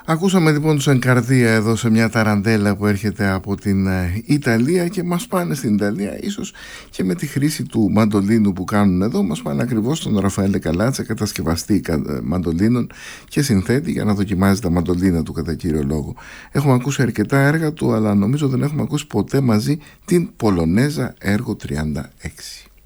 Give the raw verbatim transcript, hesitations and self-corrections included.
Ακούσαμε λοιπόν τους Ενκαρδία εδώ σε μια ταραντέλα που έρχεται από την Ιταλία και μας πάνε στην Ιταλία, ίσως και με τη χρήση του μαντολίνου που κάνουν εδώ, μας πάνε ακριβώς στον Ραφαέλε Καλάτσα, κατασκευαστή μαντολίνων και συνθέτη, για να δοκιμάζει τα μαντολίνα του κατά κύριο λόγο. Έχουμε ακούσει αρκετά έργα του, αλλά νομίζω δεν έχουμε ακούσει ποτέ μαζί την Πολωνέζα έργο τριάντα έξι.